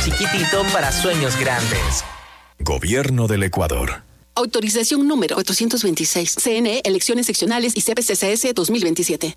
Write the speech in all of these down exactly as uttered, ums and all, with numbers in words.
chiquitito para sueños grandes. Gobierno del Ecuador. Autorización número cuatrocientos veintiséis. C N E, elecciones seccionales y C P C C S dos mil veintisiete.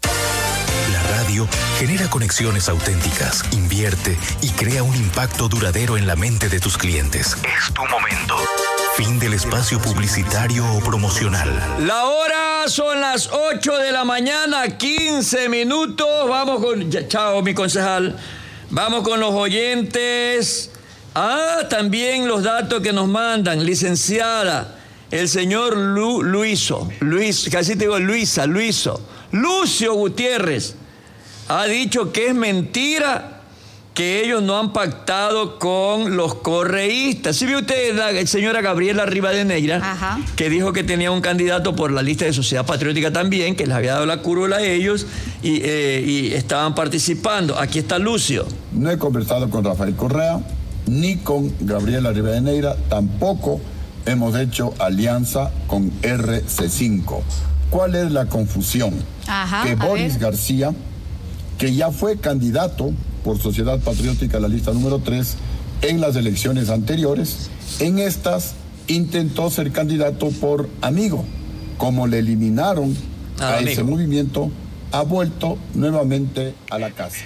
La radio genera conexiones auténticas, invierte y crea un impacto duradero en la mente de tus clientes. Es tu momento. Fin del espacio publicitario o promocional. La hora son las ocho de la mañana, quince minutos. Vamos con... Ya, chao, mi concejal. Vamos con los oyentes. Ah, también los datos que nos mandan. Licenciada, el señor Lu, Luiso, Luis, casi te digo Luisa, Luiso, Lucio Gutiérrez, ha dicho que es mentira que ellos no han pactado con los correístas. ¿Sí vio usted la señora Gabriela Rivadeneira? Ajá. Que dijo que tenía un candidato por la lista de Sociedad Patriótica también, que les había dado la curula a ellos y, eh, y estaban participando? Aquí está Lucio. No he conversado con Rafael Correa ni con Gabriela Rivadeneira, tampoco hemos hecho alianza con R C cinco. ¿Cuál es la confusión? Ajá, que Boris ver. García, que ya fue candidato por Sociedad Patriótica a la lista número tres en las elecciones anteriores, en estas intentó ser candidato por Amigo. Como le eliminaron ah, a amigo. ese movimiento, ha vuelto nuevamente a la casa.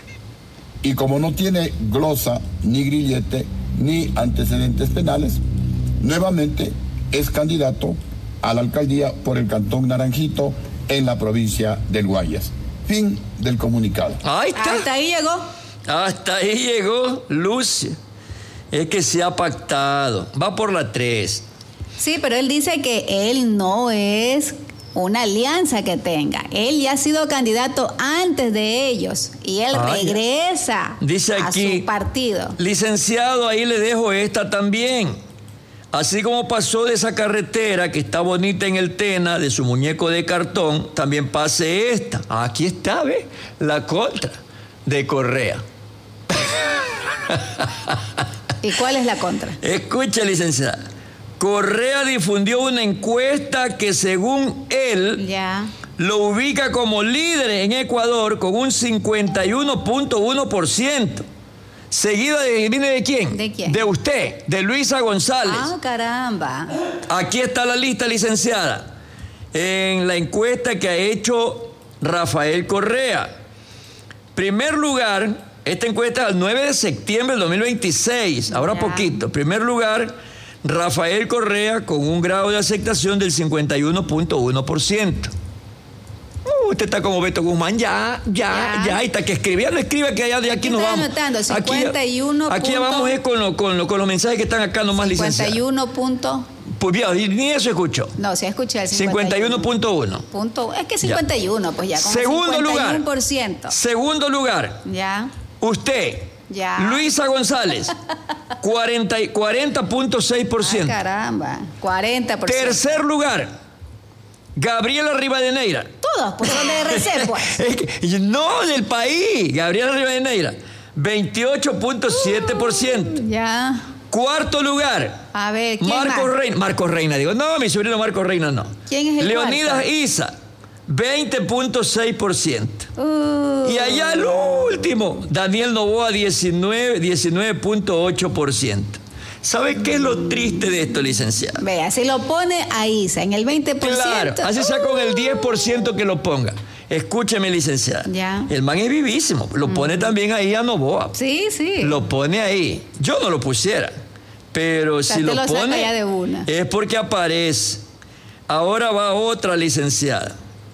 Y como no tiene glosa, ni grillete, ni antecedentes penales, nuevamente es candidato a la alcaldía por el Cantón Naranjito en la provincia del Guayas. Fin del comunicado. Ahí está. Hasta ahí llegó. Hasta ahí llegó Lucio. Es que se ha pactado. Va por la tres. Sí, pero él dice que él no es una alianza que tenga. Él ya ha sido candidato antes de ellos y él ah, regresa dice aquí, a su partido. Licenciado, ahí le dejo esta también. Así como pasó de esa carretera que está bonita en el Tena, de su muñeco de cartón, también pase esta. Aquí está, ¿ves? La contra de Correa. ¿Y cuál es la contra? Escucha, licenciada. Correa difundió una encuesta que según él ya. lo ubica como líder en Ecuador con un cincuenta y uno punto uno por ciento. Seguida de, ¿viene de quién? ¿De quién? De usted, de Luisa González. Ah, caramba. Aquí está la lista, licenciada. En la encuesta que ha hecho Rafael Correa. Primer lugar, esta encuesta es el nueve de septiembre del dos mil veintiséis, ahora ya. poquito. Primer lugar, Rafael Correa con un grado de aceptación del cincuenta y uno punto uno por ciento. Uh, usted está como Beto Guzmán, ya, ya, ya, ya, y está que escribía, no escribe que allá de aquí nos vamos. Anotando, cincuenta y uno aquí, aquí vamos es con, lo, con, lo, con los mensajes que están acá nomás, licenciado. cincuenta y uno punto. Pues bien, ni eso escuchó. No, sí escuché el cincuenta y uno punto uno. Punto, es que cincuenta y uno, ya. pues ya. Como Segundo cincuenta y uno por ciento. ciento. Segundo lugar. Ya. Usted. Ya. Luisa González. cuarenta punto seis por ciento. Ah, caramba. cuarenta por ciento. Tercer lugar. Gabriela Rivadeneira. Todos, pues son de R C, pues. Es que, no, del país. Gabriela Rivadeneira. veintiocho punto siete por ciento. Uh, ya. Cuarto lugar. A ver, ¿quién Marco más? Reina. Marco Reina, digo. No, mi sobrino Marco Reina no. ¿Quién es el Leonidas cuarto? Isa. veinte punto seis por ciento. Uh. Y allá el último, Daniel Noboa, diecinueve punto ocho por ciento. ¿Sabe qué es lo triste de esto, licenciado? Vea, si lo pone a Isa en el veinte por ciento. Claro, así sea con el diez por ciento que lo ponga. Escúcheme, licenciada. Ya. El man es vivísimo. Lo pone mm. también ahí a Noboa. Sí, sí. Lo pone ahí. Yo no lo pusiera. Pero o sea, si lo, lo pone, ya de una. es porque aparece. Ahora va otra licenciada.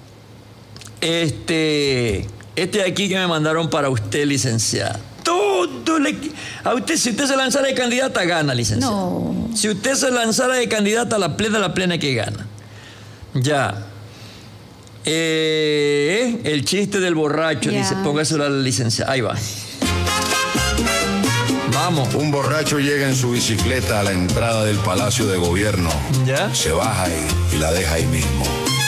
Este, este de aquí que me mandaron para usted, licenciada. Todo le, a usted, si usted se lanzara de candidata, gana, licenciada. No. Si usted se lanzara de candidata a la plena, la plena que gana. Ya. Eh, el chiste del borracho, ya. dice, póngaselo a la licenciada. Ahí va. Vamos. Un borracho llega en su bicicleta a la entrada del Palacio de Gobierno. ¿Ya? Se baja y, y la deja ahí mismo.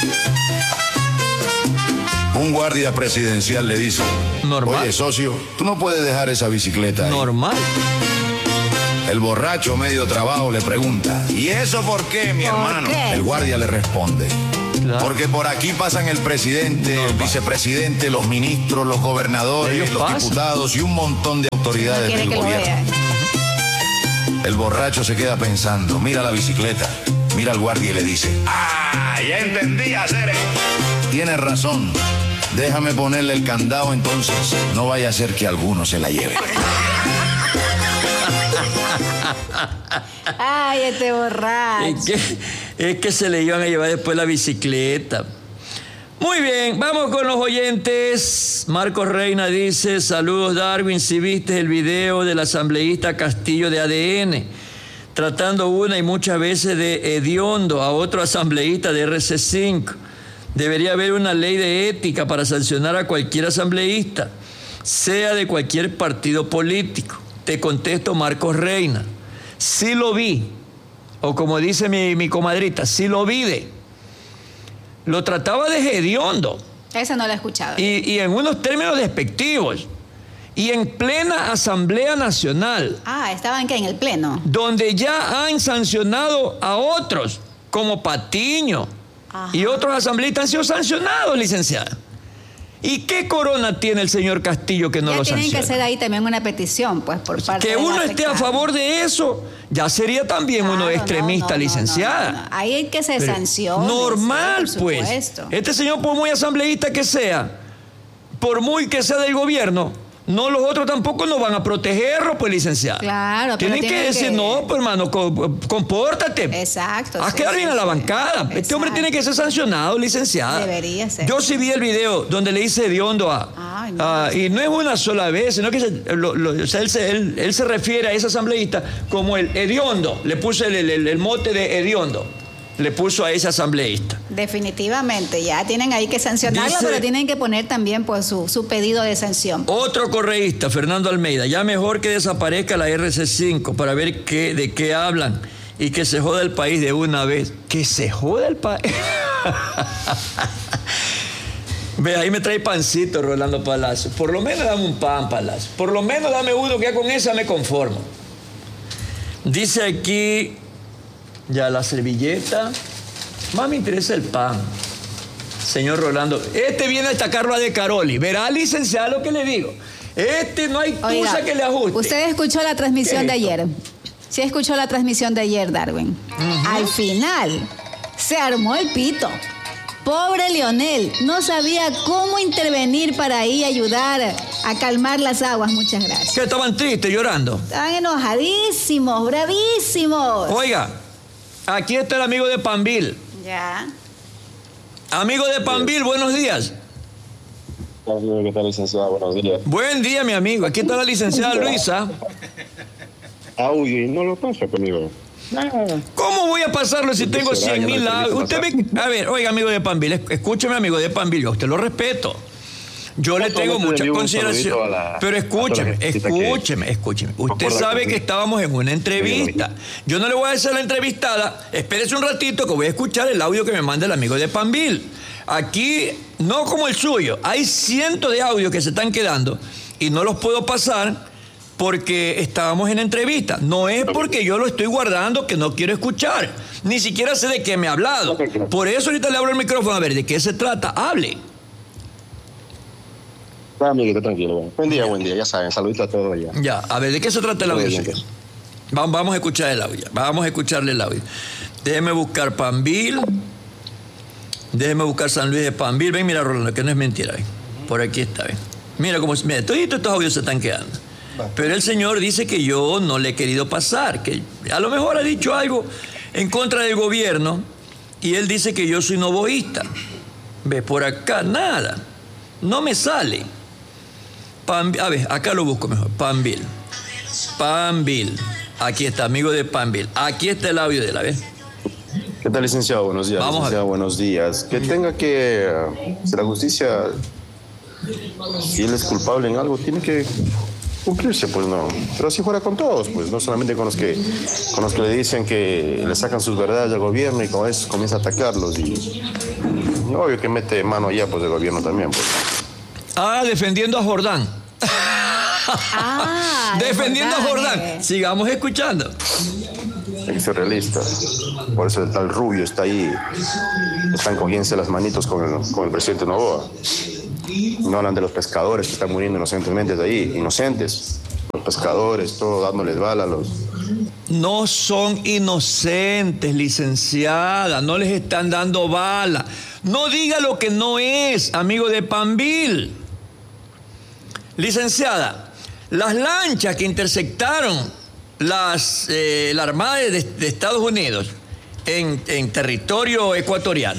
Un guardia presidencial le dice: normal. Oye, socio, tú no puedes dejar esa bicicleta ahí. Normal. El borracho, medio trabajo, le pregunta: ¿y eso por qué, mi ¿Por hermano? qué? El guardia le responde: claro. Porque por aquí pasan el presidente, normal. El vicepresidente, los ministros, los gobernadores, los pasan? diputados y un montón de autoridades no del que gobierno. El borracho se queda pensando, mira la bicicleta, mira al guardia y le dice, ¡ah, ya entendí, Acere! Tienes razón, déjame ponerle el candado entonces, no vaya a ser que alguno se la lleve. Ay, este borracho. Es que, es que se le iban a llevar después la bicicleta. Muy bien, vamos con los oyentes. Marcos Reina dice, saludos Darwin, si viste el video del asambleísta Castillo de A D N, tratando una y muchas veces de hediondo a otro asambleísta de R C cinco. Debería haber una ley de ética para sancionar a cualquier asambleísta, sea de cualquier partido político. Te contesto, Marcos Reina. Sí lo vi, o como dice mi, mi comadrita, sí lo vi de. Lo trataba de hediondo. Ese no lo he escuchado. Y, y en unos términos despectivos. Y en plena Asamblea Nacional. Ah, ¿estaban qué? En el Pleno. Donde ya han sancionado a otros, como Patiño. Ajá. Y otros asambleístas han sido sancionados, licenciada. ¿Y qué corona tiene el señor Castillo que no ya lo sanciona? Tienen que hacer ahí también una petición, pues, por parte que de uno la esté a favor de eso, ya sería también claro, uno extremista, no, no, licenciada. No, no, no. Ahí hay que se sancione. Normal, sí, pues. Este señor, por muy asambleísta que sea, por muy que sea del gobierno, no, los otros tampoco nos van a protegerlo, pues, licenciada. Claro, tienen pero que tienen decir, que... no, pues, hermano, compórtate. Exacto. Haz sí, quedar sí, bien sí, a la sí. bancada. Exacto. Este hombre tiene que ser sancionado, licenciada. Debería ser. Yo sí vi el video donde le hice hediondo a... Ay, no, a sí. y no es una sola vez, sino que se, lo, lo, o sea, él, se, él, él se refiere a ese asambleísta como el hediondo. Le puse el, el, el mote de hediondo. Le puso a ese asambleísta. Definitivamente, ya tienen ahí que sancionarlo, Dice, pero tienen que poner también pues su, su pedido de sanción. Otro correísta, Fernando Almeida, ya mejor que desaparezca la R C cinco para ver qué, de qué hablan y que se joda el país de una vez. Que se joda el país. Ve, ahí me trae pancito Rolando Palacio. Por lo menos dame un pan, Palacio. Por lo menos dame uno, que ya con esa me conformo. Dice aquí... Ya la servilleta. Más me interesa el pan. Señor Rolando. Este viene a destacarlo a De Caroli. Verá, licenciado, lo que le digo. Este no hay tusa que le ajuste. Usted escuchó la transmisión de esto? ayer. Sí escuchó la transmisión de ayer, Darwin. Uh-huh. Al final se armó el pito. Pobre Leonel. No sabía cómo intervenir para ahí ayudar a calmar las aguas. Muchas gracias. Que estaban tristes, llorando. Estaban enojadísimos, bravísimos. Oiga. Aquí está el amigo de Panville. Ya. Amigo de Panville, buenos días. ¿Qué tal, licenciada? Buenos días. Buen día, mi amigo. Aquí está la licenciada Luisa. Audio, no lo pasa conmigo. ¿Cómo voy a pasarlo si tengo cien mil audios? Usted me... A ver, oiga, amigo de Panville, escúcheme, amigo de Panville, yo a usted lo respeto. Yo le tengo mucha consideración. Pero escúcheme, escúcheme, escúcheme. Usted sabe que estábamos en una entrevista. Yo no le voy a hacer la entrevistada. Espérese un ratito que voy a escuchar el audio que me manda el amigo de Panville. Aquí, no como el suyo, hay cientos de audios que se están quedando y no los puedo pasar porque estábamos en entrevista. No es porque yo lo estoy guardando que no quiero escuchar. Ni siquiera sé de qué me ha hablado. Por eso ahorita le abro el micrófono a ver de qué se trata. Hable. Ah, amiguito, tranquilo. Bueno. Buen día, buen día, ya saben, saludito a todos ya. Ya, a ver, ¿de qué se trata el audio? Vamos, vamos a escuchar el audio, vamos a escucharle el audio. Déjeme buscar Panville, déjeme buscar San Luis de Panville. Ven, mira, Rolando, que no es mentira, ven. Por aquí está, ven. Mira cómo, mira, todos estos audios se están quedando. Pero el señor dice que yo no le he querido pasar, que a lo mejor ha dicho algo en contra del gobierno y él dice que yo soy novoísta. Ve, por acá, nada, no me sale. Panville, a ver, acá lo busco mejor. Panville. Panville. Aquí está, amigo de Panville. Aquí está el audio de la vez. ¿Qué tal, licenciado? Buenos días. Vamos licenciado, a... buenos días. Que tenga que... Uh, si la justicia... Si él es culpable en algo, tiene que cumplirse, pues no. Pero si fuera con todos, pues no solamente con los que con los que le dicen que le sacan sus verdades al gobierno y con eso comienza a atacarlos. Y obvio que mete mano allá, pues, del gobierno también, pues. Ah, defendiendo a Jordán. Ah, defendiendo Jordán, a Jordán. eh. Sigamos escuchando. Hay que ser realista. Por eso el tal Rubio está ahí. Están cogiéndose las manitos con el, con el presidente Noboa. No hablan de los pescadores que están muriendo inocentemente de ahí. Inocentes. Los pescadores, todo dándoles bala a los, No son inocentes, licenciada, no les están dando bala. No diga lo que no es, amigo de Panville. Licenciada, las lanchas que interceptaron las, eh, la Armada de, de Estados Unidos en, en territorio ecuatoriano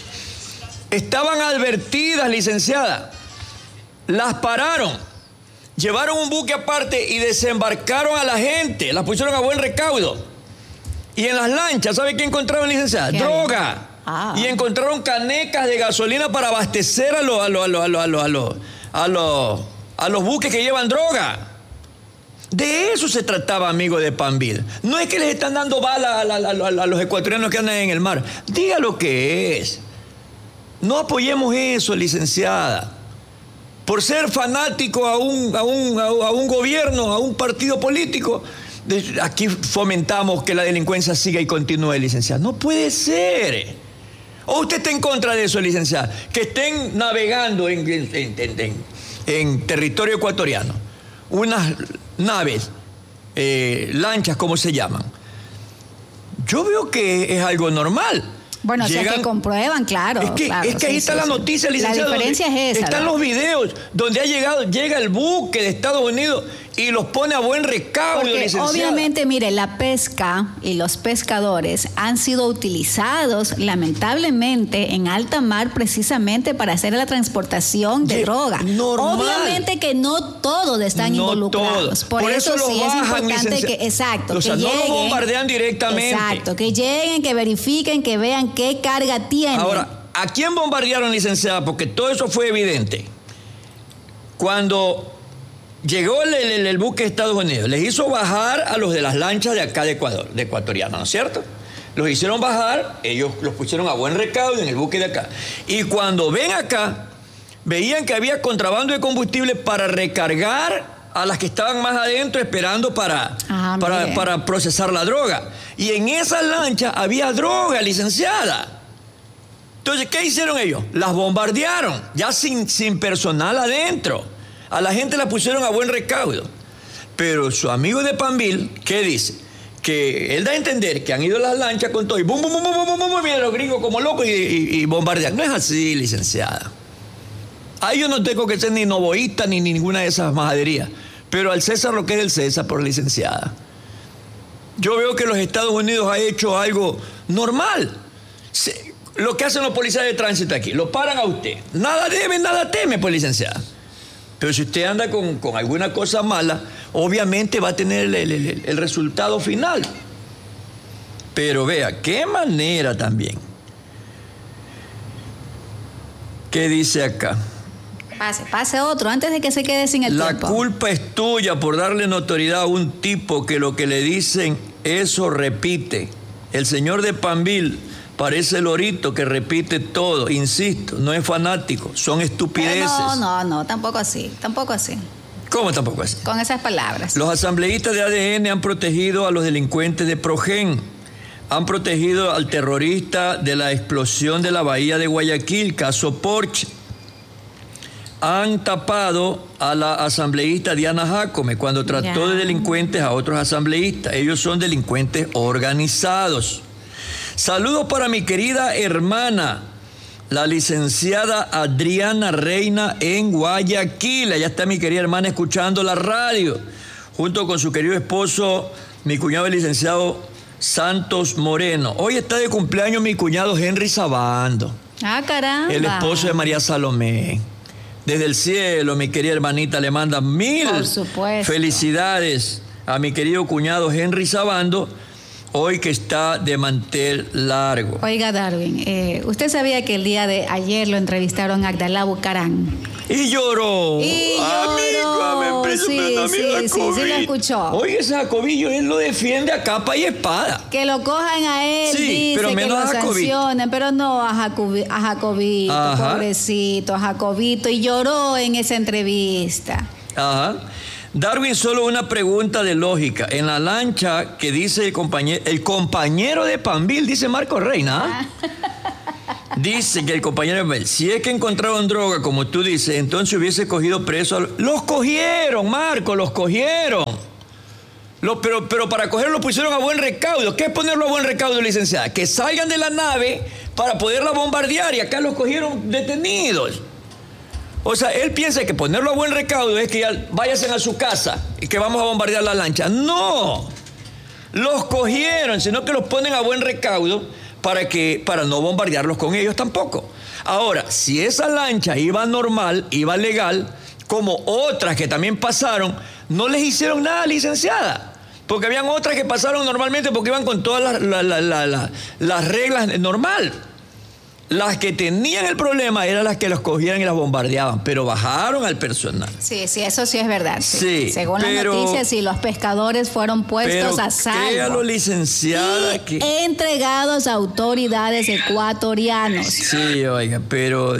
estaban advertidas, licenciada. Las pararon, llevaron un buque aparte y desembarcaron a la gente, las pusieron a buen recaudo. Y en las lanchas, ¿sabe qué encontraron, licenciada? Droga. Ah. Y encontraron canecas de gasolina para abastecer a los a los a los a los a los a los, a los, a los buques que llevan droga. De eso se trataba, amigo de Panville. No es que les están dando bala a, a, a, a los ecuatorianos que andan en el mar. Diga lo que es. No apoyemos eso, licenciada. Por ser fanático a un, a un, a un gobierno, a un partido político, aquí fomentamos que la delincuencia siga y continúe, licenciada. No puede ser. ¿O usted está en contra de eso, licenciada? Que estén navegando en, en, en, en, en territorio ecuatoriano unas naves, eh, lanchas, ¿cómo se llaman? Yo veo que es algo normal. Bueno, Llegan, o sea, que comprueban, claro. Es que, claro, es que ahí sí, está sí, la sí. noticia, licenciado. La diferencia es esa. Están ¿no? los videos donde ha llegado, llega el buque de Estados Unidos y los pone a buen recaudo, Porque licenciada. obviamente, mire, la pesca y los pescadores han sido utilizados, lamentablemente, en alta mar precisamente para hacer la transportación de, de droga. Normal. Obviamente que no todos están no involucrados. Todos. Por, Por eso, eso sí bajan, es importante licencia... que, exacto, o que sea, lleguen. No lo bombardean directamente. Exacto, que lleguen, que verifiquen, que vean qué carga tienen. Ahora, ¿a quién bombardearon, licenciada? Porque todo eso fue evidente. Cuando llegó el, el, el buque de Estados Unidos, les hizo bajar a los de las lanchas de acá de Ecuador, de ecuatorianos, ¿no es cierto? Los hicieron bajar, ellos los pusieron a buen recaudo en el buque de acá. Y cuando ven acá, veían que había contrabando de combustible para recargar a las que estaban más adentro esperando para, ah, para, para procesar la droga. Y en esa lancha había droga, licenciada. Entonces, ¿qué hicieron ellos? Las bombardearon, ya sin, sin personal adentro. A la gente la pusieron a buen recaudo. Pero su amigo de Panville, ¿qué dice? Que él da a entender que han ido las lanchas con todo y bum, bum, bum, bum, bum, bum, bum, mira los gringos como locos y, y, y bombardean. No es así, licenciada. Ahí yo no tengo que ser ni novoísta ni ninguna de esas majaderías. Pero al César lo que es el César, por licenciada. Yo veo que los Estados Unidos ha hecho algo normal. Se, lo que hacen los policías de tránsito aquí, lo paran a usted. Nada debe, nada teme, pues, licenciada. Pero si usted anda con, con alguna cosa mala, obviamente va a tener el, el, el, el resultado final. Pero vea, qué manera también. ¿Qué dice acá? Pase, pase otro, antes de que se quede sin el La tiempo. La culpa es tuya por darle notoriedad a un tipo que lo que le dicen, eso repite. El señor de Panville parece el lorito que repite todo. Insisto, no es fanático, son estupideces. Pero no, no, no, tampoco así, tampoco así. ¿Cómo tampoco así? Con esas palabras. Los asambleístas de A D N han protegido a los delincuentes de Progen. Han protegido al terrorista de la explosión de la bahía de Guayaquil, caso Porsche. Han tapado a la asambleísta Diana Jácome cuando trató ya. de delincuentes a otros asambleístas. Ellos son delincuentes organizados. Saludos para mi querida hermana, la licenciada Adriana Reina en Guayaquil. Allá está mi querida hermana escuchando la radio, junto con su querido esposo, mi cuñado el licenciado Santos Moreno. Hoy está de cumpleaños mi cuñado Henry Sabando. Ah, caramba. El esposo de María Salomé. Desde el cielo, mi querida hermanita le manda mil Por supuesto. felicidades a mi querido cuñado Henry Sabando, hoy que está de mantel largo. Oiga, Darwin, eh, ¿usted sabía que el día de ayer lo entrevistaron a Abdalá Bucarán? Y lloró. Y lloró. Amigo, sí, sí, sí, sí, sí lo escuchó. Oye, ese Jacobillo, él lo defiende a capa y espada. Que lo cojan a él, sí, dice, pero menos que lo a Jacobito. sancionen, pero no a, Jacobi, a Jacobito, Ajá. pobrecito, a Jacobito. Y lloró en esa entrevista. Ajá. Darwin, solo una pregunta de lógica. En la lancha que dice el compañero, el compañero de Panville, dice Marco Reina, ¿eh? Dice que el compañero de Panville, si es que encontraron droga, como tú dices, entonces hubiese cogido preso a los... ¡Los cogieron, Marco! ¡Los cogieron! Lo, pero, pero para cogerlo lo pusieron a buen recaudo. ¿Qué es ponerlo a buen recaudo, licenciada? Que salgan de la nave para poderla bombardear y acá los cogieron detenidos. O sea, él piensa que ponerlo a buen recaudo es que ya váyanse a su casa y que vamos a bombardear la lancha. ¡No! Los cogieron, sino que los ponen a buen recaudo para, que, para no bombardearlos con ellos tampoco. Ahora, si esa lancha iba normal, iba legal, como otras que también pasaron, no les hicieron nada, licenciada. Porque habían otras que pasaron normalmente porque iban con todas las, la, la, la, la, las reglas normal. Las que tenían el problema eran las que los cogían y las bombardeaban, pero bajaron al personal. Sí, sí, eso sí es verdad. Sí. Sí, Según pero, las noticias, sí, los pescadores fueron puestos a salvo. Créalo, licenciada, y que... entregados a autoridades ecuatorianas. Sí, oiga, pero...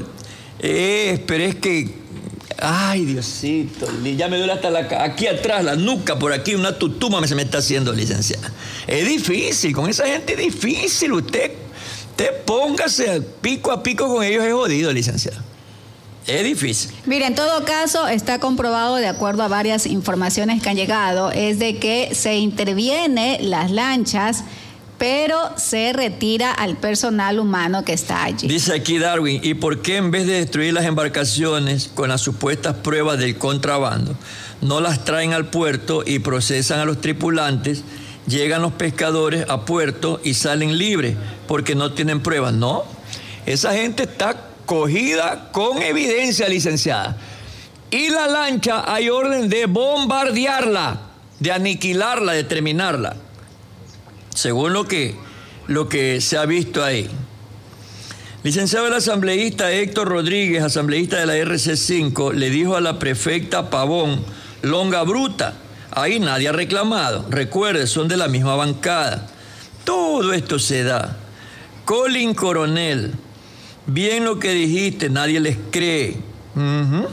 Eh, pero es que... Ay, Diosito, ya me duele hasta la, aquí atrás, la nuca, por aquí, una tutuma me se me está haciendo, licenciada. Es difícil, con esa gente es difícil. Usted, usted póngase pico a pico con ellos, es jodido, licenciada. Es difícil. Mire, en todo caso, está comprobado, de acuerdo a varias informaciones que han llegado, es de que se interviene las lanchas, pero se retira al personal humano que está allí. Dice aquí Darwin, ¿y por qué en vez de destruir las embarcaciones con las supuestas pruebas del contrabando, no las traen al puerto y procesan a los tripulantes? Llegan los pescadores a puerto y salen libres porque no tienen pruebas. No, esa gente está cogida con evidencia, licenciada. Y la lancha hay orden de bombardearla, de aniquilarla, de terminarla. Según lo que, lo que se ha visto ahí. Licenciado el asambleísta Héctor Rodríguez, asambleísta de la R C cinco, le dijo a la prefecta Pavón, longa bruta. Ahí nadie ha reclamado. Recuerde, son de la misma bancada. Todo esto se da. Colin Coronel, bien lo que dijiste, nadie les cree. Uh-huh.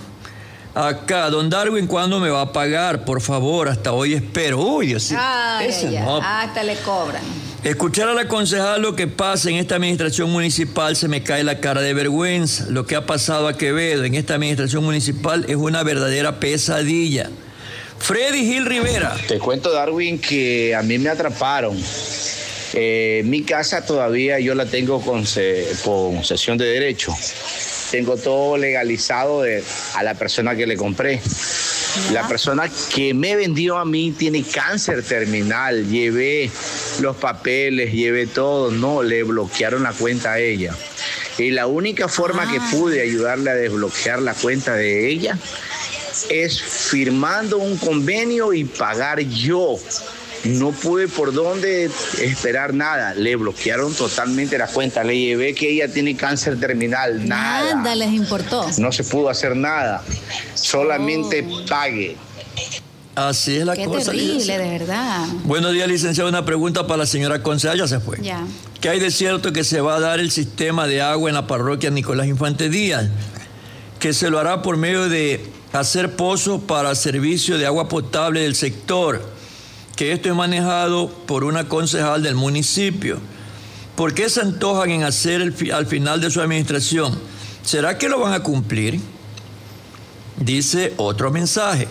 Acá, don Darwin, ¿cuándo me va a pagar? Por favor, hasta hoy espero. Uy, Dios mío. No. Hasta le cobran. Escuchar a la concejal lo que pasa en esta administración municipal se me cae la cara de vergüenza. Lo que ha pasado a Quevedo en esta administración municipal es una verdadera pesadilla. Freddy Gil Rivera. Te cuento, Darwin, que a mí me atraparon. Eh, mi casa todavía yo la tengo con concesión de derecho. Tengo todo legalizado de, a la persona que le compré. La persona que me vendió a mí tiene cáncer terminal. Llevé los papeles, llevé todo. No, le bloquearon la cuenta a ella. Y la única forma ah. que pude ayudarle a desbloquear la cuenta de ella es firmando un convenio y pagar yo. No pude por dónde esperar nada. Le bloquearon totalmente la cuenta. Le llevé que ella tiene cáncer terminal. Nada. Nada les importó. No se pudo hacer nada. Solamente oh. pague. Así es la Qué cosa. Qué terrible, de verdad. Buenos días, licenciado. Una pregunta para la señora concejal. Ya se fue. Ya. ¿Qué hay de cierto que se va a dar el sistema de agua en la parroquia Nicolás Infante Díaz? Que se lo hará por medio de hacer pozos para servicio de agua potable del sector. Que esto es manejado por una concejal del municipio. ¿Por qué se antojan en hacer el, al final de su administración? ¿Será que lo van a cumplir? Dice otro mensaje.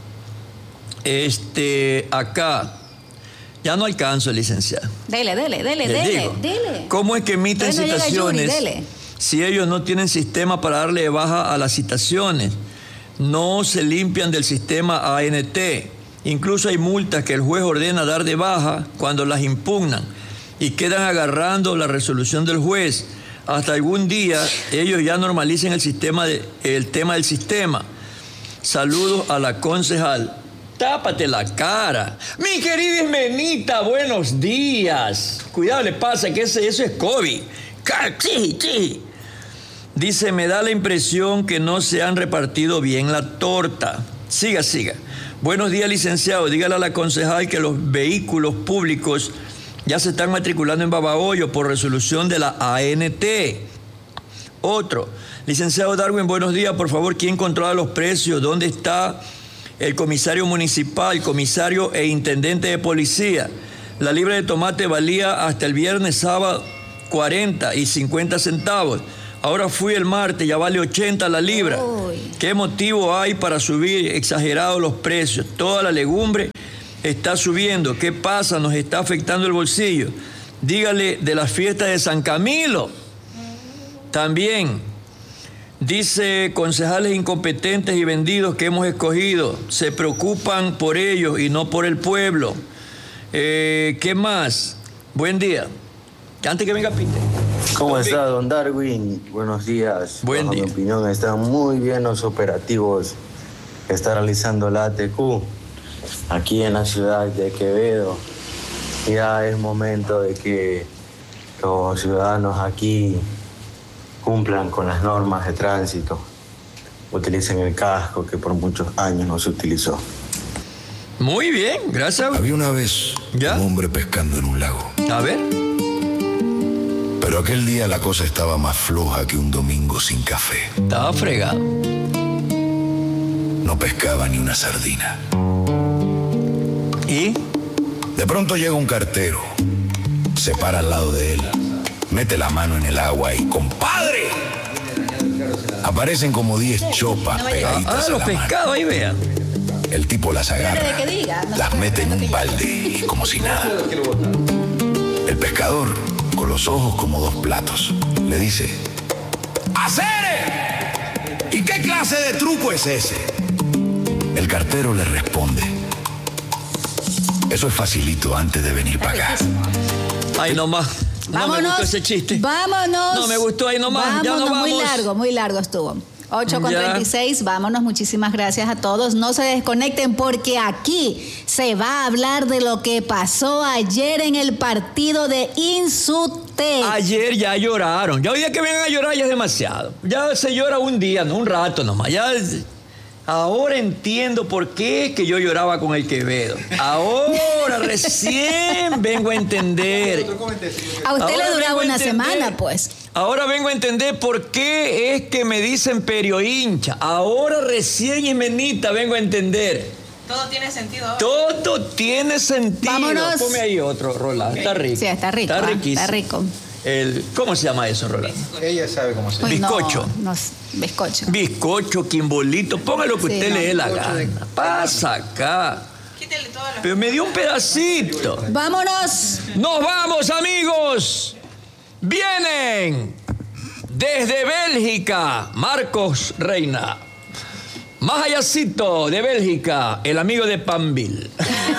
Este, acá, ya no alcanzo, licenciado. Dele, dele, dele, dele, digo, dele. ¿Cómo es que emiten no citaciones Yuri, si ellos no tienen sistema para darle de baja a las citaciones? No se limpian del sistema A N T. Incluso hay multas que el juez ordena dar de baja cuando las impugnan y quedan agarrando la resolución del juez. Hasta algún día ellos ya normalicen el, sistema de, el tema del sistema. Saludos a la concejal. Tápate la cara. Mi querida Ismenita, buenos días. Cuidado, le pasa que ese, eso es COVID. ¡Chi, chi! Dice, me da la impresión que no se han repartido bien la torta. Siga, siga. Buenos días, licenciado. Dígale a la concejal que los vehículos públicos ya se están matriculando en Babahoyo por resolución de la A N T. Otro. Licenciado Darwin, buenos días. Por favor, ¿quién controla los precios? ¿Dónde está el comisario municipal, comisario e intendente de policía? La libra de tomate valía hasta el viernes, sábado, cuarenta y cincuenta centavos. Ahora fui el martes, ya vale ochenta la libra. Uy. ¿Qué motivo hay para subir exagerados los precios? Toda la legumbre está subiendo. ¿Qué pasa? Nos está afectando el bolsillo. Dígale de las fiestas de San Camilo. También dice, concejales incompetentes y vendidos que hemos escogido, se preocupan por ellos y no por el pueblo. Eh, ¿Qué más? Buen día. Antes que venga Pite. ¿Cómo está, don Darwin? Buenos días. Buen Bajo día. mi opinión, están muy bien los operativos que está realizando la A T Q aquí en la ciudad de Quevedo. Ya es momento de que los ciudadanos aquí cumplan con las normas de tránsito, utilicen el casco que por muchos años no se utilizó. Muy bien, gracias. Había una vez ¿Ya? un hombre pescando en un lago. A ver. Pero aquel día la cosa estaba más floja que un domingo sin café. Estaba fregado. No pescaba ni una sardina. ¿Y? De pronto llega un cartero, se para al lado de él, mete la mano en el agua y ¡compadre! Aparecen como diez chopas pegaditas Ah, a los la pescados, mano. ahí vean. El tipo las agarra, de que diga, no las se mete en puede un balde y como si nada. El pescador, con los ojos como dos platos, le dice: ¡Acere! ¿Y qué clase de truco es ese? El cartero le responde: eso es facilito antes de venir para acá. Ay, nomás. No me gustó ese chiste. Vámonos. No me gustó ahí nomás. Vámonos, Ya nos vamos. muy largo, muy largo estuvo. ocho con Ya. treinta y seis, vámonos, muchísimas gracias a todos. No se desconecten porque aquí se va a hablar de lo que pasó ayer en el partido de Insutec. Ayer ya lloraron. Ya hoy día que vengan a llorar ya es demasiado. Ya se llora un día, no un rato nomás. Ya ahora entiendo por qué es que yo lloraba con el Quevedo. Ahora recién vengo a entender. A usted Ahora le duraba vengo a una entender. semana, pues. Ahora vengo a entender por qué es que me dicen perio hincha. Ahora recién y menita vengo a entender. Todo tiene sentido ahora. Todo tiene sentido. Vámonos. Ponme ahí otro, Rolando. Está rico. Sí, está rico. Está ah, riquísimo. Está rico. El, ¿Cómo se llama eso, Rolando? Ella sabe cómo se llama. Uy, no, Bizcocho. No, bizcocho. Bizcocho, quimbolito, ponga lo que Sí, usted no. le dé la Bizcocho de- gana. Pasa acá. Quítale todas las... Pero me dio un pedacito. Vámonos. Nos vamos, amigos. Vienen desde Bélgica, Marcos Reina. Más allácito de Bélgica, el amigo de Panville.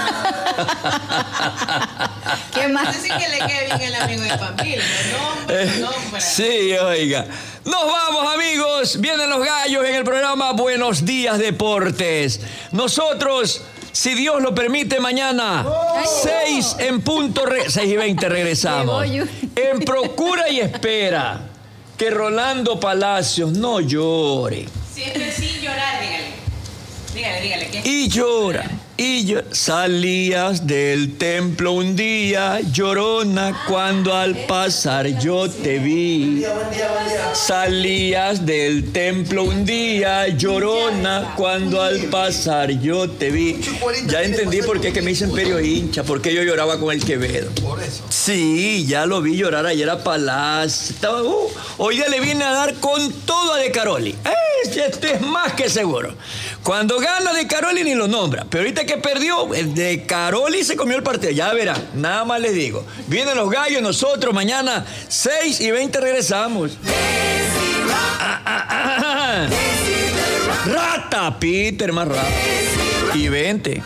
¿Qué más? Así que le quede bien el amigo de Pampil. Nombre, nombre. Sí, oiga. Nos vamos, amigos. Vienen los gallos en el programa Buenos Días Deportes. Nosotros, si Dios lo permite, mañana, seis en punto, re- seis y veinte regresamos. Qué bollo. En Procura y Espera que Rolando Palacios no llore. Siempre sin llorar, dígale. Dígale, dígale. ¿qué? Y llora, y llora. Salías del templo un día, llorona, cuando al pasar yo te vi. Salías del templo un día, llorona, cuando al pasar yo te vi. Ya entendí por qué es que me dicen perio hincha, por qué yo lloraba con el Quevedo. Por eso. Sí, ya lo vi llorar ayer a Palacio. Estaba, uh, hoy día le viene a dar con todo a De Caroli. Este es más que seguro. Cuando gana De Caroli ni lo nombra. Pero ahorita que perdió, el De Caroli se comió el partido. Ya verán, nada más les digo. Vienen los gallos, nosotros mañana seis y veinte regresamos. Ah, ah, ah. Rata, Peter, más rata. Y vente.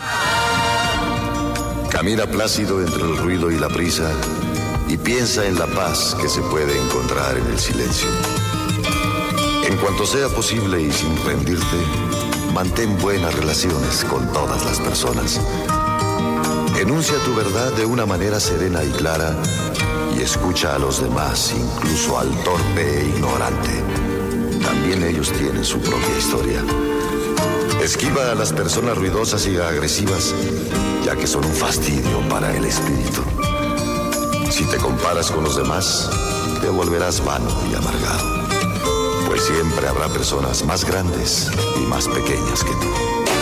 Camina plácido entre el ruido y la prisa y piensa en la paz que se puede encontrar en el silencio. En cuanto sea posible y sin rendirte, mantén buenas relaciones con todas las personas. Enuncia tu verdad de una manera serena y clara y escucha a los demás, incluso al torpe e ignorante. También ellos tienen su propia historia. Esquiva a las personas ruidosas y agresivas, ya que son un fastidio para el espíritu. Si te comparas con los demás, te volverás vano y amargado, pues siempre habrá personas más grandes y más pequeñas que tú.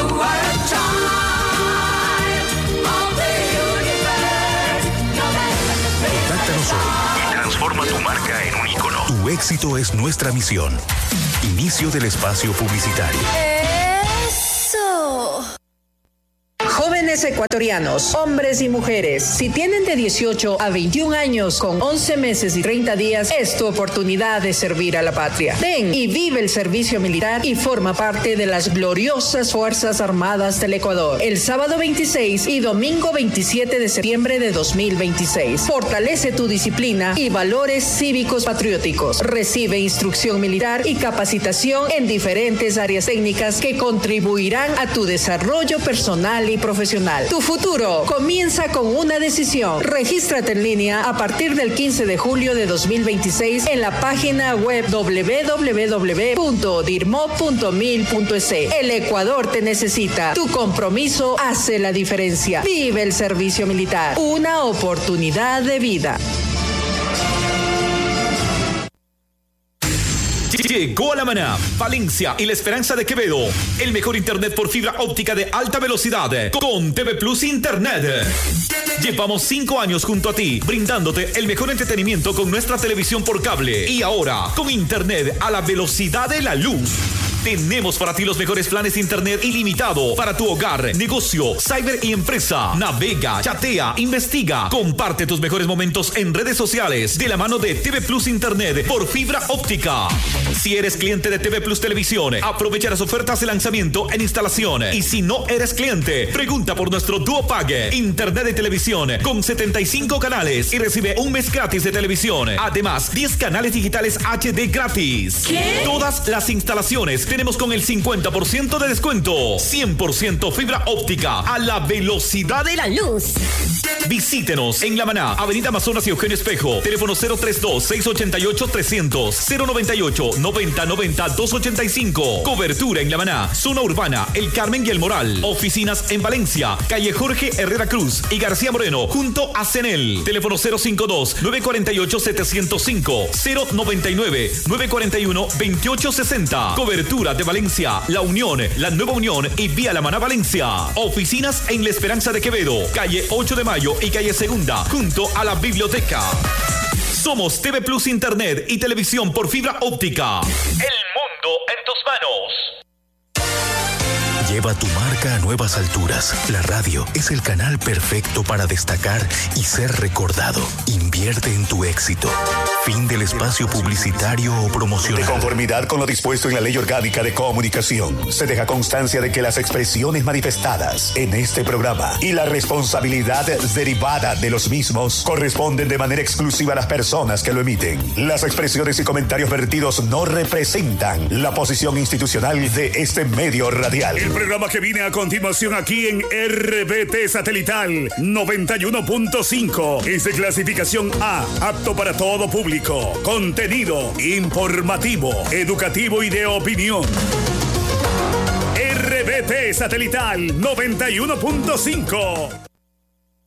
Contáctanos hoy y transforma tu marca en un ícono. Tu éxito es nuestra misión. Inicio del espacio publicitario. Eso. Jóvenes Jóvenes ecuatorianos, hombres y mujeres, si tienen de dieciocho a veintiún años con once meses y treinta días, es tu oportunidad de servir a la patria. Ven y vive el servicio militar y forma parte de las gloriosas Fuerzas Armadas del Ecuador. El sábado veintiséis y domingo veintisiete de septiembre de dos mil veintiséis. Fortalece tu disciplina y valores cívicos patrióticos. Recibe instrucción militar y capacitación en diferentes áreas técnicas que contribuirán a tu desarrollo personal y profesional. Tu futuro comienza con una decisión. Regístrate en línea a partir del quince de julio de dos mil veintiséis en la página web doble u doble u doble u punto dirmo punto mil punto es. El Ecuador te necesita. Tu compromiso hace la diferencia. Vive el servicio militar. Una oportunidad de vida. Llegó a La Maná, Valencia y La Esperanza de Quevedo. El mejor internet por fibra óptica de alta velocidad con T V Plus Internet. Llevamos cinco años junto a ti, brindándote el mejor entretenimiento con nuestra televisión por cable. Y ahora, con internet a la velocidad de la luz. Tenemos para ti los mejores planes de internet ilimitado para tu hogar, negocio, cyber y empresa. Navega, chatea, investiga, comparte tus mejores momentos en redes sociales de la mano de T V Plus Internet por fibra óptica. Si eres cliente de T V Plus Televisión, aprovecha las ofertas de lanzamiento en instalación. Y si no eres cliente, pregunta por nuestro Duo Pague, internet de televisión con setenta y cinco canales y recibe un mes gratis de televisión. Además, diez canales digitales H D gratis. ¿Qué? Todas las instalaciones tenemos con el cincuenta por ciento de descuento. cien por ciento fibra óptica a la velocidad de la luz. Visítenos en La Maná, Avenida Amazonas y Eugenio Espejo. Teléfono cero treinta y dos, seiscientos ochenta y ocho, trescientos, cero noventa y ocho, noventa, noventa, doscientos ochenta y cinco. Cobertura en La Maná, zona urbana, El Carmen y El Moral. Oficinas en Valencia, calle Jorge Herrera Cruz y García Moreno, junto a Cenel. Teléfono cero cincuenta y dos, novecientos cuarenta y ocho, setecientos cinco, cero noventa y nueve, novecientos cuarenta y uno, veintiocho sesenta. Cobertura de Valencia, La Unión, La Nueva Unión y Vía La Maná Valencia. Oficinas en La Esperanza de Quevedo, calle ocho de mayo y calle Segunda, junto a la biblioteca. Somos T V Plus Internet y televisión por fibra óptica. El mundo en tus manos. Lleva tu marca a nuevas alturas. La radio es el canal perfecto para destacar y ser recordado. Invierte en tu éxito. Fin del espacio publicitario o promocional. De conformidad con lo dispuesto en la Ley Orgánica de Comunicación, se deja constancia de que las expresiones manifestadas en este programa y la responsabilidad derivada de los mismos corresponden de manera exclusiva a las personas que lo emiten. Las expresiones y comentarios vertidos no representan la posición institucional de este medio radial. El programa que viene a continuación aquí en R B T Satelital noventa y uno punto cinco es de clasificación A, apto para todo público. Contenido informativo, educativo y de opinión. R B T Satelital noventa y uno punto cinco.